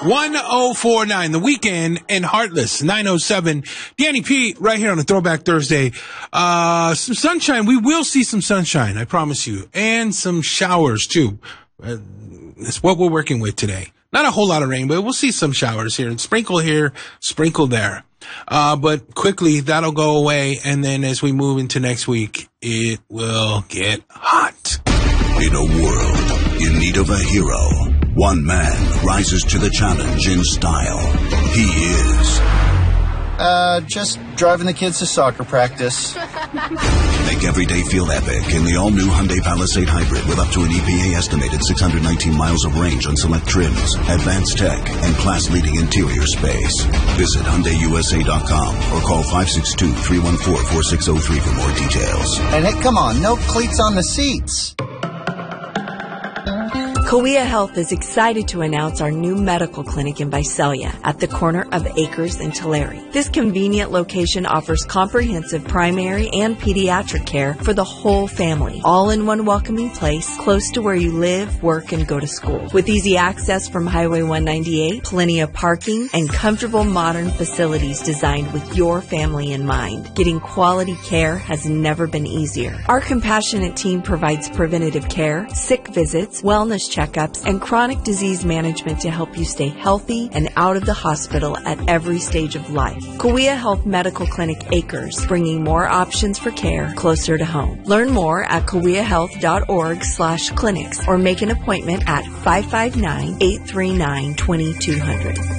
1049, The Weekend and Heartless, 907. Danny P, right here on a Throwback Thursday. Some sunshine. We will see some sunshine, I promise you. And some showers, too. That's what we're working with today. Not a whole lot of rain, but we'll see some showers here. Sprinkle here, sprinkle there. But quickly, that'll go away. And then as we move into next week, it will get hot. In a world in need of a hero, one man rises to the challenge in style. He is... just driving the kids to soccer practice. Make every day feel epic in the all-new Hyundai Palisade Hybrid with up to an EPA-estimated 619 miles of range on select trims, advanced tech, and class-leading interior space. Visit HyundaiUSA.com or call 562-314-4603 for more details. And hey, come on, no cleats on the seats. Kauai Health is excited to announce our new medical clinic in Visalia at the corner of Acres and Tulare. This convenient location offers comprehensive primary and pediatric care for the whole family, all in one welcoming place close to where you live, work, and go to school. With easy access from Highway 198, plenty of parking, and comfortable modern facilities designed with your family in mind, getting quality care has never been easier. Our compassionate team provides preventative care, sick visits, wellness checkups, and chronic disease management to help you stay healthy and out of the hospital at every stage of life. Kauai Health Medical Clinic Acres, bringing more options for care closer to home. Learn more at kauaihealth.org/clinics or make an appointment at 559-839-2200.